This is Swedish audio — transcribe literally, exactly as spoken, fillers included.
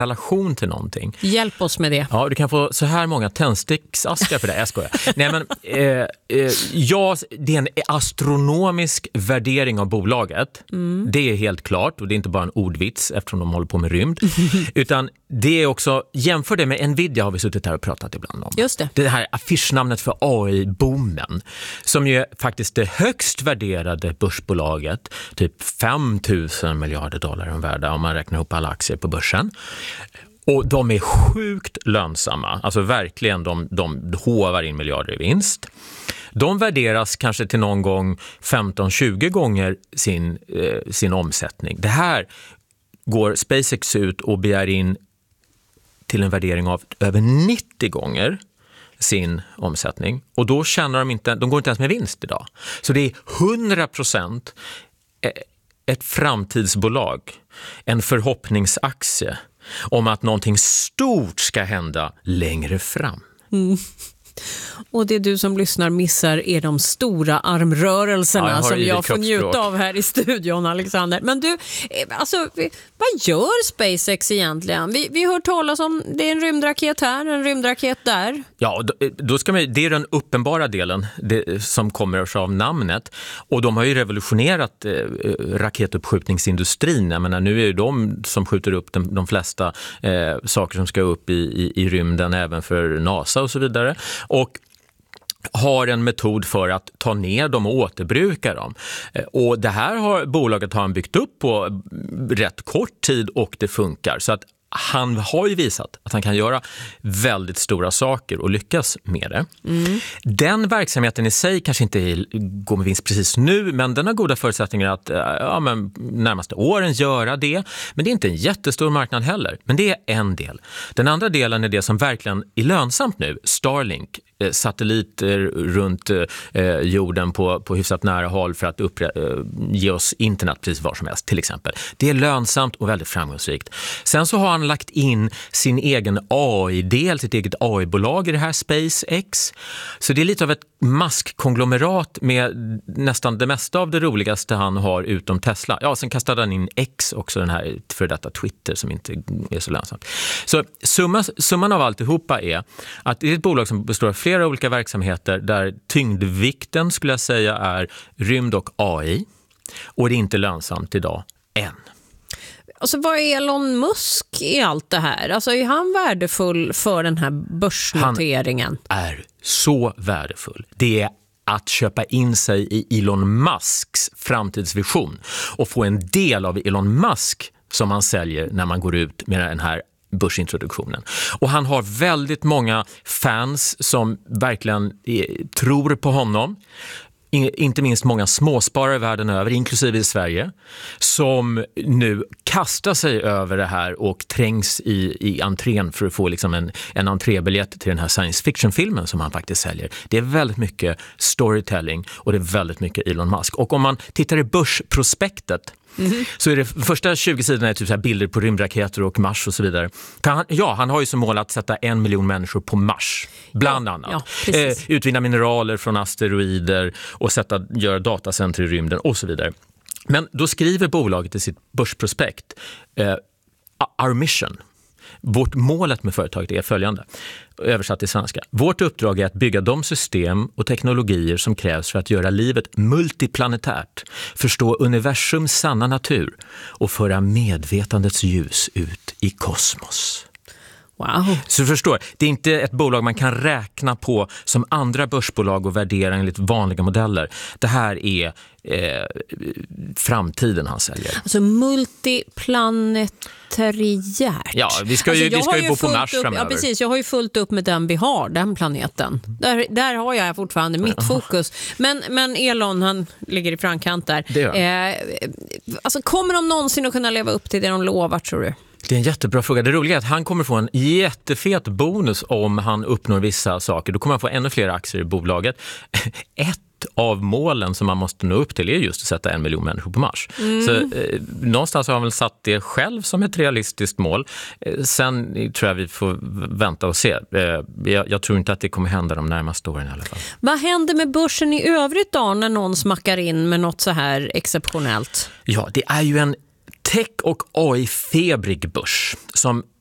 relation till någonting. Hjälp oss med det. Ja, du kan få så här många tändsticksaskar för det. Jag skojar. Nej, men eh, eh, ja, det är en astronomisk värdering av bolaget. Mm. Det är helt klart, och det är inte bara en ordvits eftersom de håller på med rymd. Utan det är också, jämför det med Nvidia har vi suttit här och pratat ibland om. Just det. Det här affischnamnet för A I-boomen, som ju är faktiskt det högst värderade börsbolaget, typ fem tusen miljarder dollar om värda om man räknar ihop alla aktier på börsen. Och de är sjukt lönsamma, alltså verkligen de, de hovar in miljarder i vinst. De värderas kanske till någon gång femton till tjugo gånger sin, eh, sin omsättning. Det här går SpaceX ut och begär in till en värdering av över nittio gånger sin omsättning. Och då tjänar de inte, de går inte ens med vinst idag. Så det är hundra procent ett framtidsbolag, en förhoppningsaktie om att någonting stort ska hända längre fram. Mm. Och det du som lyssnar missar är de stora armrörelserna ja, jag som jag får njuta av här i studion, Alexander. Men du, alltså, vad gör SpaceX egentligen? Vi, vi hör talas om, det är en rymdraket här, en rymdraket där. Ja, då, då ska man, det är den uppenbara delen det, som kommer av namnet. Och de har ju revolutionerat eh, raketuppskjutningsindustrin. Jag menar, nu är det de som skjuter upp de, de flesta eh, saker som ska upp i, i, i rymden, även för NASA och så vidare. Och har en metod för att ta ner dem och återbruka dem. Och det här har bolaget har han byggt upp på rätt kort tid och det funkar. Så att han har ju visat att han kan göra väldigt stora saker och lyckas med det. Mm. Den verksamheten i sig kanske inte går med vinst precis nu, men den har goda förutsättningar att ja, men, närmaste åren göra det. Men det är inte en jättestor marknad heller. Men det är en del. Den andra delen är det som verkligen är lönsamt nu. Starlink, satelliter runt eh, jorden på, på hyfsat nära håll för att uppre- eh, ge oss internet precis var som helst till exempel. Det är lönsamt och väldigt framgångsrikt. Sen så har han lagt in sin egen A I-del, sitt eget A I-bolag i det här SpaceX. Så det är lite av ett maskkonglomerat med nästan det mesta av det roligaste han har utom Tesla. Ja, sen kastade han in X också, den här för detta Twitter som inte är så lönsamt. Så summa, summan av alltihopa är att det är ett bolag som består av flera olika verksamheter där tyngdvikten skulle jag säga är rymd och A I. Och det är inte lönsamt idag än. Alltså vad är Elon Musk i allt det här? Alltså är han värdefull för den här börsnoteringen? Han är så värdefull. Det är att köpa in sig i Elon Musks framtidsvision och få en del av Elon Musk som man säljer när man går ut med den här börsintroduktionen. Och han har väldigt många fans som verkligen är, tror på honom. Inte minst många småsparare världen över, inklusive i Sverige, som nu kastar sig över det här och trängs i, i entrén för att få liksom en, en entrébiljett till den här science fiction-filmen som han faktiskt säljer. Det är väldigt mycket storytelling och det är väldigt mycket Elon Musk. Och om man tittar i börsprospektet Mm-hmm. så är det första tjugo sidorna är typ så här bilder på rymdraketer och Mars och så vidare. Han, ja, han har ju som mål att sätta en miljon människor på Mars, bland ja, annat. Ja, eh, utvinna mineraler från asteroider och sätta, göra datacenter i rymden och så vidare. Men då skriver bolaget i sitt börsprospekt eh, Our mission. Vårt målet med företaget är följande, översatt till svenska. Vårt uppdrag är att bygga de system och teknologier som krävs för att göra livet multiplanetärt, förstå universums sanna natur och föra medvetandets ljus ut i kosmos. Wow. Så du förstår, det är inte ett bolag man kan räkna på som andra börsbolag och värdera enligt vanliga modeller. Det här är eh, framtiden han säljer. Alltså multiplanetariärt. Ja, vi ska ju, alltså, vi ska ju, ju bo på Mars upp, framöver. Ja, precis. Jag har ju fullt upp med den vi har, den planeten. Där, där har jag fortfarande mitt fokus. Men, men Elon, han ligger i framkant där. Det gör. Eh, alltså, kommer de någonsin att kunna leva upp till det de lovar, tror du? Det är en jättebra fråga. Det roliga är att han kommer få en jättefet bonus om han uppnår vissa saker. Då kommer han få ännu fler aktier i bolaget. Ett av målen som man måste nå upp till är just att sätta en miljon människor på Mars. Mm. Så eh, någonstans har han väl satt det själv som ett realistiskt mål. Eh, sen tror jag vi får vänta och se. Eh, jag, jag tror inte att det kommer hända de närmaste åren i alla fall. Vad händer med börsen i övrigt då när någon smackar in med något så här exceptionellt? Ja, det är ju en tech- och A I-febrig börs som